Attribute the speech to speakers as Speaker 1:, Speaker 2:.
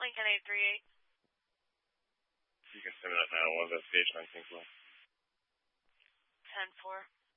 Speaker 1: Lincoln 838.
Speaker 2: You can send it up now. One investigation on Kingsville.
Speaker 1: 10-4.